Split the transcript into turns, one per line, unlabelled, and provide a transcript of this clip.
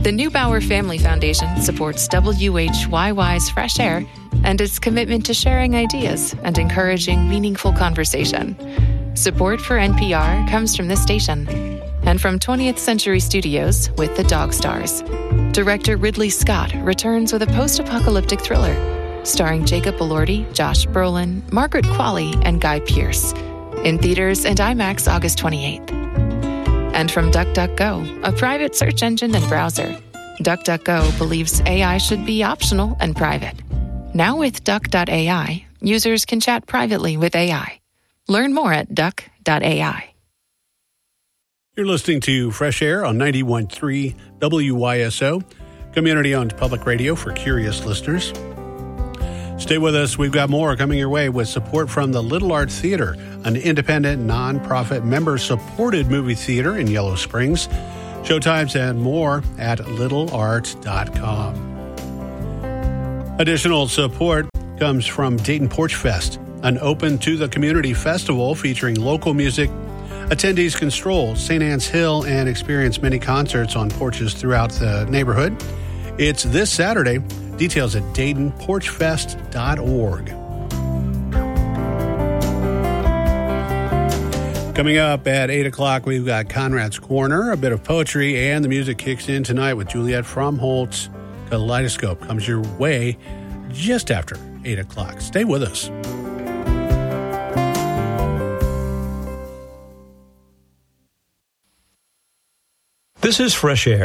The Neubauer Family Foundation supports WHYY's Fresh Air and its commitment to sharing ideas and encouraging meaningful conversation. Support for NPR comes from this station and from 20th Century Studios with The Dog Stars. Director Ridley Scott returns with a post-apocalyptic thriller starring Jacob Elordi, Josh Brolin, Margaret Qualley, and Guy Pearce. In theaters and IMAX August 28th. And from DuckDuckGo, a private search engine and browser. DuckDuckGo believes AI should be optional and private. Now with Duck.ai, users can chat privately with AI. Learn more at Duck.ai.
You're listening to Fresh Air on 91.3 WYSO, community-owned public radio for curious listeners. Stay with us. We've got more coming your way with support from the Little Art Theater, an independent, nonprofit, member-supported movie theater in Yellow Springs. Showtimes and more at littleart.com. Additional support comes from Dayton Porch Fest, an open-to-the-community festival featuring local music. Attendees can stroll St. Anne's Hill and experience many concerts on porches throughout the neighborhood. It's this Saturday. Details at DaytonPorchFest.org. Coming up at 8 o'clock, we've got Conrad's Corner, a bit of poetry, and the music kicks in tonight with Juliet Fromholtz. Kaleidoscope comes your way just after 8 o'clock. Stay with us.
This is Fresh Air.